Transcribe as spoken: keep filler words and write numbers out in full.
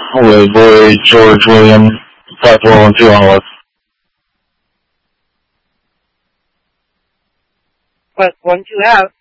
with Lloyd George William, five four one two on West. West one two out.